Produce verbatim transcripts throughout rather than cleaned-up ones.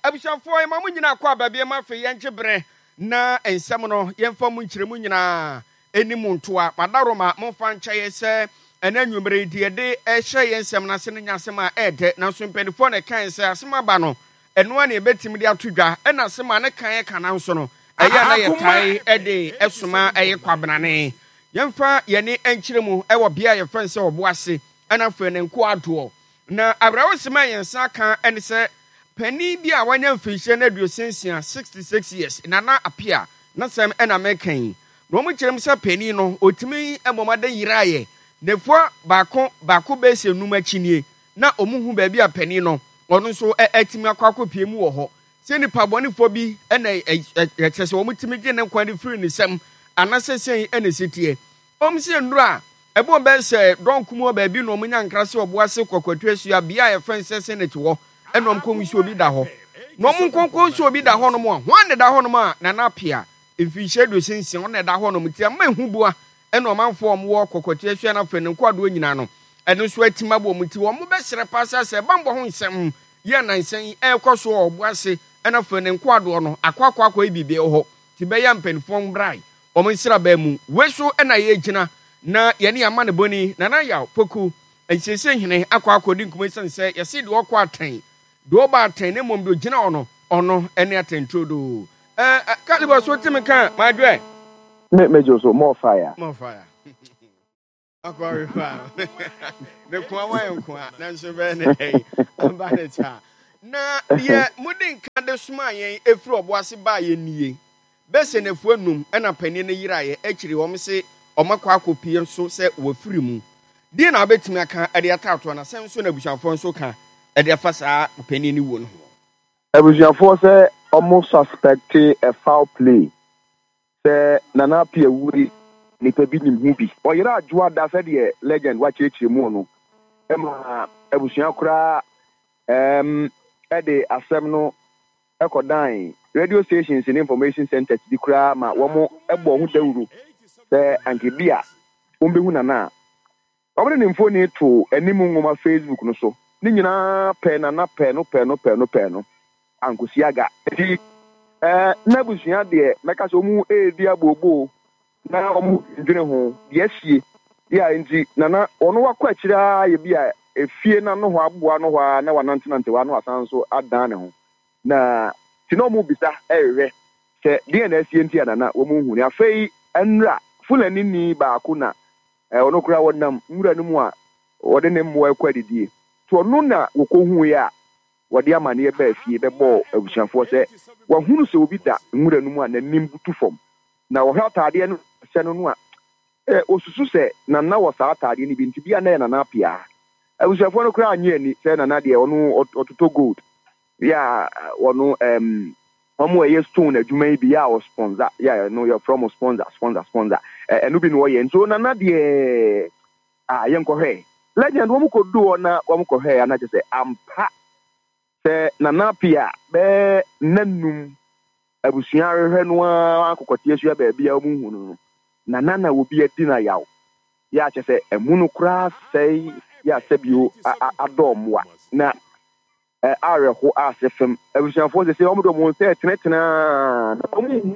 abushanfo ma mu nyina kwa babie ma fe yenjebre na ensem no yemfa mu nkyeremu nyina enimu ntoa madaroma momfa nchaye se ena nwumre die de ehye yensem na se nyasem a ede na so mpedifo ne kan se asema ba no eno na ebetim de atodwa ena asema ne kan kana nso no eya na ye tai ede esoma eye kwabenane yemfa yene enkyeremu ewo bia ye fense oboase ena fe ne nko adoɔ na abrawo sema yensa kan ene se pani bi a wanya mfihye na aduosensia sixty-six years nana apia na sem ena mekan no mu kyerem se pani no otimi emomada yiraye nefua baako baako bese num achinie na omuhu ba bi a pani no ono so atimi akwakopie mu wo ho se nipa bonifo bi ena yetese wo mutimi gye ne kwani free ne sem anasesen ena setie omse ndura ebo bese donkumo ba bi no munya nkrase oboase kokwatu asua bia ye fense senate wo enom komisi obi da ho no mu konko so obi da ho no mo hwan da ho no ma na na pia mfihye do sensin on da ho no mutia ma ehubua enom manfo om wo kokwatu asua na fe ne kwado nyina no eno so atima bo muti wo mo be sere pasa se bambo ho nsem ye nansen e koso oboase ena fe ne kwado no akwakwa akwa ibibie ho ti be ya mpenfom brai om nsira ba mu weso ena ye gina na yene ama ne boni na na ya poku ensese hene akwa akodi nkume sense yesi de okwa atan do ba atan ne mom do gina ono ono ene atentrodo eh kalibo so timi kan my dwe me mejo so more fire more fire akwa refa de kwa wa enkwa na nso be ne dai amba ne cha na ye mudin kan de suma yen efri oboase ba ye nie bese ne fu anum ena pani ne yiraye akiri wo mse omakwa akopie so se wo firi mu die na betimi aka ade atato na sem so na bushafo nso ka ade afasa pani ni wo no abushafo se omo suspect a foul play se nana pia wuri ni pebi ni mhubi oyira adwa da se de legend wa chirechire mu no ema abushia kura em ede asem no ekodan radio stations and information centers di kura ma womo ebo hu dawuru se ankebia ombehu nana obere ni mfoni to animu ngoma Facebook no so ni nyina pe na na pe no pe no pe no pe no ankosiaga di eh na busua de meka so mu e di agbogboo na omu ndwene ho de asie ya nti nana ono wakwa akira ye bia efie na no ho aboa no ho na wanantenante wa no asanso adan ne ho na tino mu bisa ehwe se de na asie ntia nana wo mu hu ni afei enra fulani ni ba kuna eh ono kura wonam nwura no mu a wode ne mmo akwadidie to no na wokohu ya wode amane e ba fie be bo abushafo se wahunu se obi da nwura no mu a na nimbutu fom na wo hatade no se no no a eh osusu se na na wo sa atade ni bi ntibia na na na pia abushafo no kura anye ni se na na de ono ototo gold ya wono em omo ye stone adwuma bi ya o sponsor ya no you're from sponsor sponsor sponsor enu bi no ye nso na na de ah yen ko he legend wo mu ko do na wo mu ko he na je se ampa se na na pia be nanum abusua rehwe no akokotie so ba bia wo mu hu no na na na wo bi adi na yawo ya je se emunu kra sei ya sebio adomwa na eh are ho asefem abusuafo se se omo do mo se tenetena na omo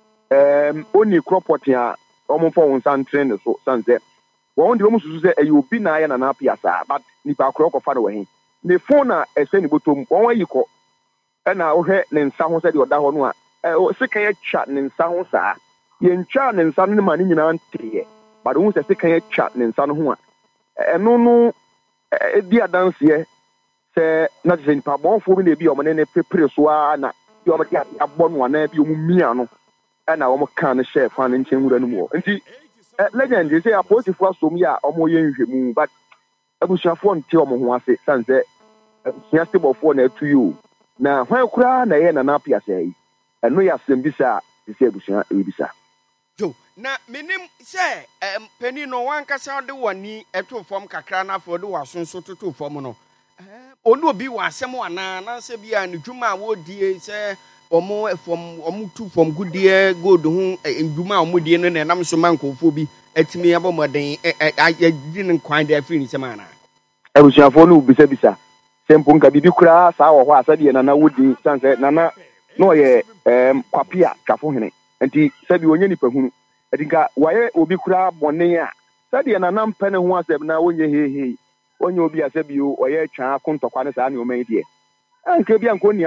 em oni cropot ya omo fo won santre so sanze won de omo susu se e obi na ya na na piasa but nipa kro ko fa do we ne phone na ese ni botom won yi ko e na wo hwe ne nsa ho se de oda ho no a e se kan ya cha ne nsa ho saa ye ntwa ne nsa no ma ni nyina ntiye but won se se kan ya cha ne nsa no ho a eno no e di adanse se na je nipa bonfo bi na bi o mo ne prepare so a na bi o mo dia abonu na bi o mu mia no e na o mo kan ne chef an nchen wura no mo nti legend say apostifo asom ya o mo ye nhwemu but abusuafo nte o mo ho ase sanse sia stebofo na atu you na hwan kura na ye na na apia sei eno ya sem bisa se abusua e bisa jo na minim se pani no wan kasa de wani eto fom kakra na afo de wasonso toto fom no onu obi wa asem wana na se bia ne dwuma wo die se omo fom omo tu fom gudie gold hu ndwuma omo die no na nam so mankofo bi atimi abomoden agidi ne kwan da afiri ni semana abusuafo no bisa bisa tempo nka bibi kura saa wo ho asade nana wodi sanse nana no ye em kwapia twafo hene enti sabi onye nipa hunu edinka waye obi kura bone a sade nana mpene ho asem na wonye hehe onye obi asabi o oye twa kontokwa ne saa ne o man die anka bi anko ni